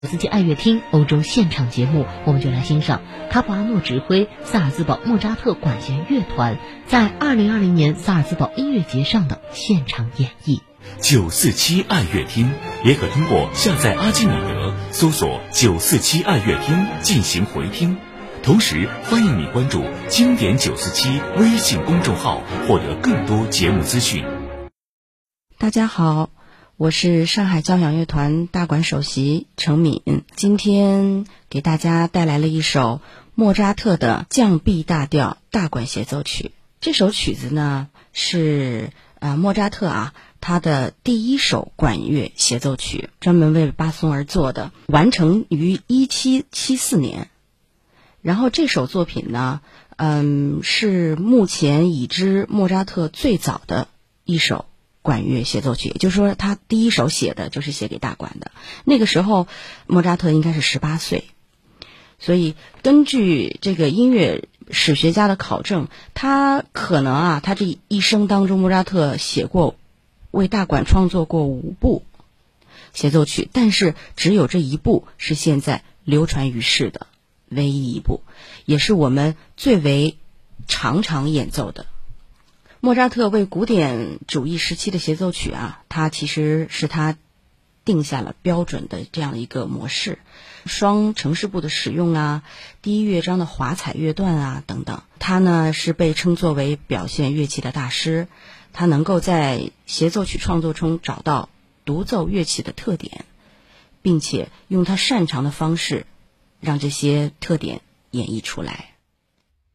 斯基爱乐厅欧洲现场节目，我们就来欣赏卡普阿诺指挥萨尔兹堡莫扎特管弦乐团在2020年萨尔兹堡音乐节上的现场演绎。 947爱乐厅也可通过下载阿基米德搜索947爱乐厅进行回听，同时欢迎你关注经典947微信公众号，获得更多节目资讯。 大家好，我是上海交响乐团大管首席程敏，今天给大家带来了一首莫扎特的降 B 大调大管协奏曲。这首曲子呢是莫扎特他的第一首管乐协奏曲，专门为巴松而作的，完成于1774年。然后这首作品呢是目前已知莫扎特最早的一首管乐协奏曲，也就是说他第一首写的就是写给大管的。那个时候莫扎特应该是18岁，所以根据这个音乐史学家的考证，他可能他这一生当中莫扎特为大管创作过5部协奏曲，但是只有这一部是现在流传于世的唯一一部，也是我们最为常演奏的。莫扎特为古典主义时期的协奏曲他其实是他定下了标准的这样一个模式，双呈示部的使用第一乐章的华彩乐段等等。他呢是被称作为表现乐器的大师，他能够在协奏曲创作中找到独奏乐器的特点，并且用他擅长的方式让这些特点演绎出来。